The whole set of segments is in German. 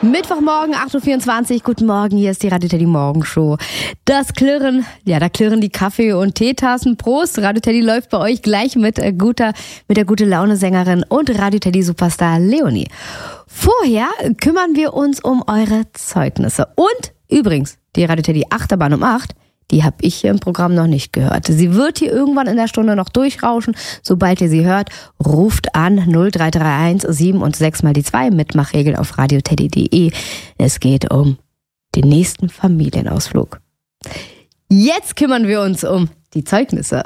Mittwochmorgen, 8.24 Uhr. Guten Morgen, hier ist die Radio Teddy Morgenshow. Das Klirren, da klirren die Kaffee- und Teetassen. Prost, Radio Teddy läuft bei euch gleich mit der Gute-Laune-Sängerin und Radio Teddy Superstar Leonie. Vorher kümmern wir uns um eure Zeugnisse. Und übrigens, die Radio Teddy Achterbahn um 8, die habe ich hier im Programm noch nicht gehört. Sie wird hier irgendwann in der Stunde noch durchrauschen. Sobald ihr sie hört, ruft an 0331 7 und 6 mal die 2. Mitmachregel auf radioteddy.de. Es geht um den nächsten Familienausflug. Jetzt kümmern wir uns um die Zeugnisse.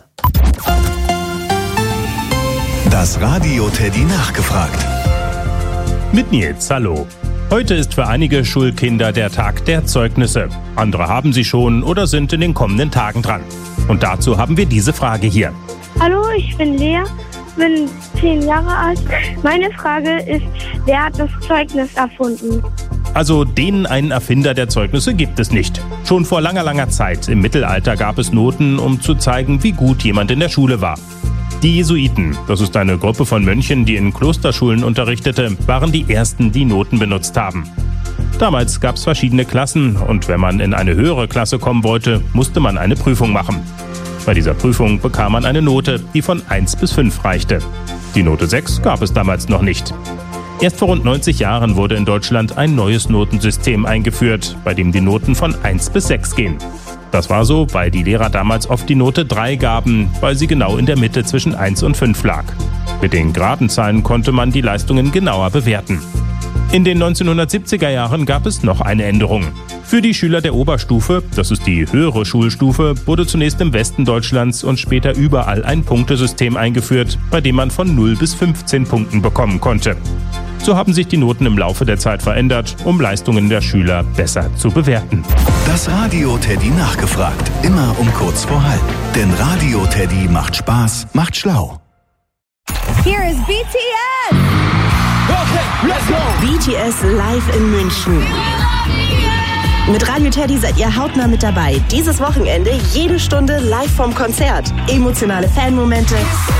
Das Radio Teddy nachgefragt. Mit Nils, hallo. Heute ist für einige Schulkinder der Tag der Zeugnisse. Andere haben sie schon oder sind in den kommenden Tagen dran. Und dazu haben wir diese Frage hier. Hallo, ich bin Lea, bin 10 Jahre alt. Meine Frage ist, wer hat das Zeugnis erfunden? Also den einen Erfinder der Zeugnisse gibt es nicht. Schon vor langer Zeit im Mittelalter gab es Noten, um zu zeigen, wie gut jemand in der Schule war. Die Jesuiten, das ist eine Gruppe von Mönchen, die in Klosterschulen unterrichtete, waren die ersten, die Noten benutzt haben. Damals gab es verschiedene Klassen und wenn man in eine höhere Klasse kommen wollte, musste man eine Prüfung machen. Bei dieser Prüfung bekam man eine Note, die von 1 bis 5 reichte. Die Note 6 gab es damals noch nicht. Erst vor rund 90 Jahren wurde in Deutschland ein neues Notensystem eingeführt, bei dem die Noten von 1 bis 6 gehen. Das war so, weil die Lehrer damals oft die Note 3 gaben, weil sie genau in der Mitte zwischen 1 und 5 lag. Mit den geraden Zahlen konnte man die Leistungen genauer bewerten. In den 1970er Jahren gab es noch eine Änderung. Für die Schüler der Oberstufe, das ist die höhere Schulstufe, wurde zunächst im Westen Deutschlands und später überall ein Punktesystem eingeführt, bei dem man von 0 bis 15 Punkten bekommen konnte. So haben sich die Noten im Laufe der Zeit verändert, um Leistungen der Schüler besser zu bewerten. Das Radio Teddy nachgefragt. Immer um kurz vor halb. Denn Radio Teddy macht Spaß, macht schlau. Here is BTS! Okay, let's go! BTS live in München. Mit Radio Teddy seid ihr hautnah mit dabei. Dieses Wochenende jede Stunde live vom Konzert. Emotionale Fanmomente.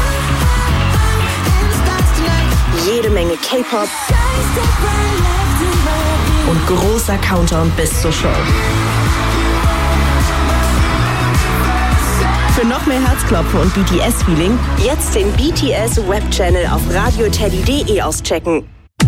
Jede Menge K-Pop und großer Countdown bis zur Show. Für noch mehr Herzklopfen und BTS-Feeling jetzt den BTS-Web-Channel auf radioteddy.de auschecken.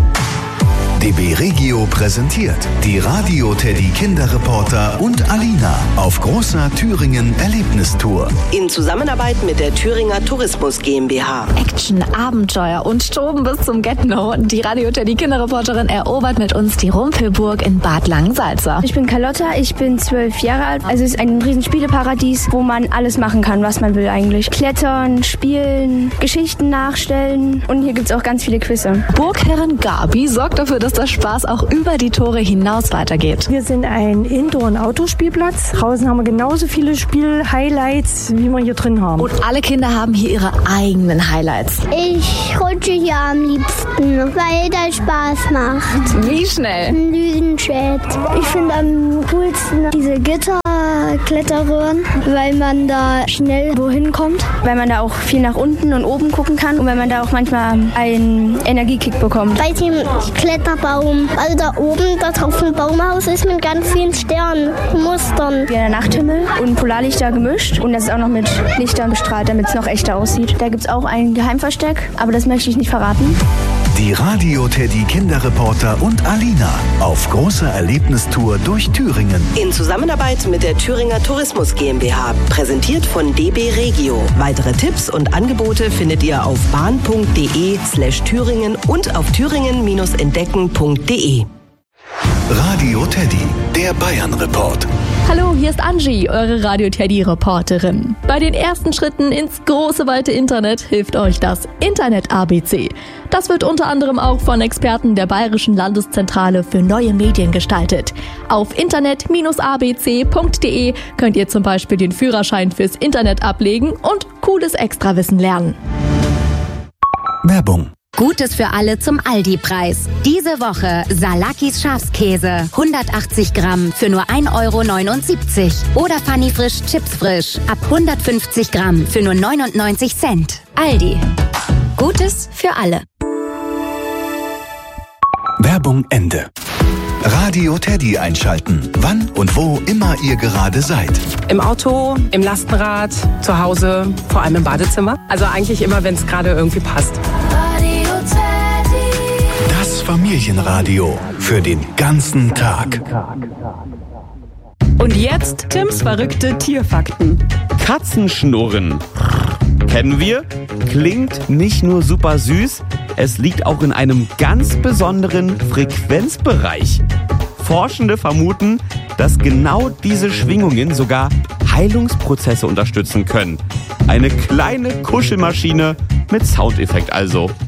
DB Regio präsentiert die Radio Teddy Kinderreporter und Alina auf großer Thüringen Erlebnistour. In Zusammenarbeit mit der Thüringer Tourismus GmbH. Action, Abenteuer und Toben bis zum Get-No. Die Radio Teddy Kinderreporterin erobert mit uns die Rumpelburg in Bad Langensalza. Ich bin Carlotta, ich bin 12 Jahre alt. Also es ist ein riesen Spieleparadies, wo man alles machen kann, was man will eigentlich. Klettern, spielen, Geschichten nachstellen und hier gibt es auch ganz viele Quizze. Burgherrin Gabi sorgt dafür, dass der Spaß auch über die Tore hinaus weitergeht. Wir sind ein Indoor- und Outdoor-Spielplatz. Draußen haben wir genauso viele Spiel-Highlights, wie wir hier drin haben. Und alle Kinder haben hier ihre eigenen Highlights. Ich rutsche hier am liebsten, weil das Spaß macht. Wie schnell? Ein Lügenjet. Ich finde am coolsten diese Gitterkletterröhren, weil man da schnell wohin kommt. Weil man da auch viel nach unten und oben gucken kann und weil man da auch manchmal einen Energiekick bekommt. Bei dem Kletterbaum, also da oben, das auf dem Baumhaus ist mit ganz vielen Sternenmustern. Wie der Nachthimmel und Polarlichter gemischt und das ist auch noch mit Lichtern bestrahlt, damit es noch echter aussieht. Da gibt es auch ein Geheimversteck, aber das möchte ich nicht verraten. Die Radio Teddy Kinderreporter und Alina auf großer Erlebnistour durch Thüringen. In Zusammenarbeit mit der Thüringer Tourismus GmbH. Präsentiert von DB Regio. Weitere Tipps und Angebote findet ihr auf bahn.de/Thüringen und auf thüringen-entdecken.de. Radio Teddy, der Bayern-Report. Hallo, hier ist Angie, eure Radio Teddy Reporterin. Bei den ersten Schritten ins große weite Internet hilft euch das Internet ABC. Das wird unter anderem auch von Experten der Bayerischen Landeszentrale für neue Medien gestaltet. Auf internet-abc.de könnt ihr zum Beispiel den Führerschein fürs Internet ablegen und cooles Extrawissen lernen. Werbung. Gutes für alle zum Aldi-Preis. Diese Woche Salakis Schafskäse, 180 Gramm für nur 1,79 € oder Funny Frisch Chips Frisch ab 150 Gramm für nur 99 Cent. Aldi. Gutes für alle. Werbung Ende. Radio Teddy einschalten. Wann und wo immer ihr gerade seid. Im Auto, im Lastenrad, zu Hause, vor allem im Badezimmer. Also eigentlich immer, wenn es gerade irgendwie passt. Radio Teddy. Das Familienradio für den ganzen Tag. Und jetzt Tims verrückte Tierfakten. Katzenschnurren. Kennen wir? Klingt nicht nur super süß, es liegt auch in einem ganz besonderen Frequenzbereich. Forschende vermuten, dass genau diese Schwingungen sogar Heilungsprozesse unterstützen können. Eine kleine Kuschelmaschine mit Soundeffekt also.